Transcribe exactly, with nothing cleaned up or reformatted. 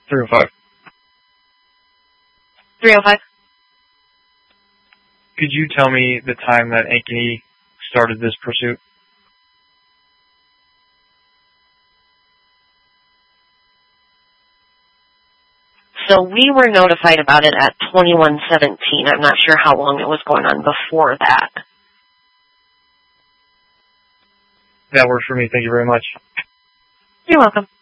three oh five. three oh five. Could you tell me the time that Ankeny started this pursuit? So we were notified about it at twenty-one seventeen. I'm not sure how long it was going on before that. That works for me. Thank you very much. You're welcome.